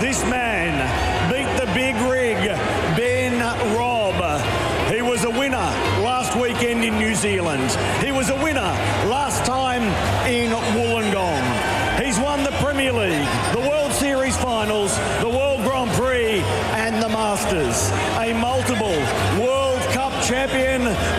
This man beat the big rig, Ben Robb. He was a winner last weekend in New Zealand. He was a winner last time in Wollongong. He's won the Premier League, the World Series finals, the World Grand Prix and the Masters. A multiple World Cup champion,